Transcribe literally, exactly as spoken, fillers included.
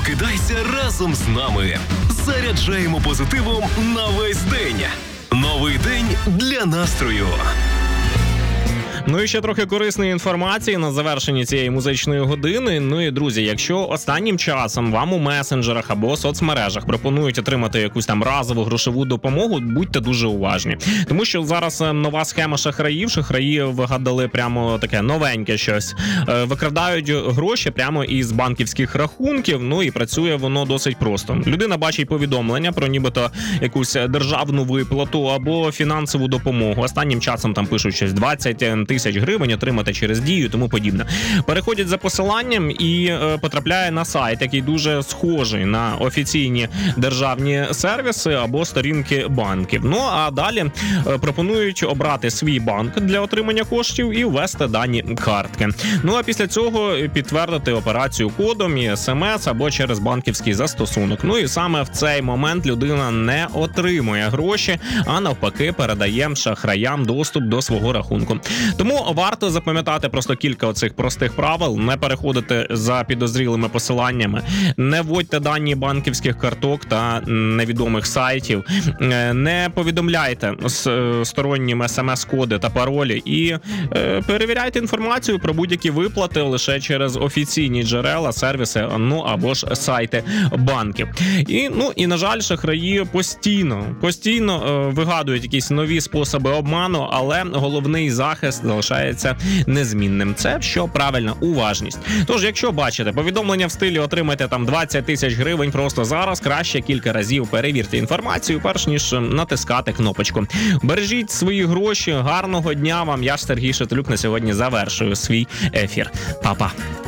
Прокидайся разом з нами. Заряджаємо позитивом на весь день. Новий день для настрою. Ну і ще трохи корисної інформації на завершенні цієї музичної години. Ну і, друзі, якщо останнім часом вам у месенджерах або соцмережах пропонують отримати якусь там разову грошову допомогу, будьте дуже уважні. Тому що зараз нова схема шахраїв. Шахраї вигадали прямо таке новеньке щось. Викрадають гроші прямо із банківських рахунків, ну і працює воно досить просто. Людина бачить повідомлення про нібито якусь державну виплату або фінансову допомогу. Останнім часом там пишуть щось двадцять тисяч гривень отримати через Дію і тому подібне. Переходять за посиланням і е, потрапляє на сайт, який дуже схожий на офіційні державні сервіси або сторінки банків. Ну а далі е, пропонують обрати свій банк для отримання коштів і ввести дані картки. Ну а після цього підтвердити операцію кодом і смс або через банківський застосунок. Ну і саме в цей момент людина не отримує гроші, а навпаки передає шахраям доступ до свого рахунку. Тому варто запам'ятати просто кілька оцих простих правил, не переходити за підозрілими посиланнями, не вводьте дані банківських карток та невідомих сайтів, не повідомляйте стороннім смс-коди та паролі і перевіряйте інформацію про будь-які виплати лише через офіційні джерела, сервіси, ну або ж сайти банків. І, ну, і на жаль, шахраї постійно, постійно вигадують якісь нові способи обману, але головний захист залишається незмінним. Це, що правильно, уважність. Тож, якщо бачите повідомлення в стилі «отримайте там двадцять тисяч гривень просто зараз», краще кілька разів перевірте інформацію, перш ніж натискати кнопочку. Бережіть свої гроші, гарного дня вам. Я ж Сергій Шатилюк на сьогодні завершую свій ефір. Па-па.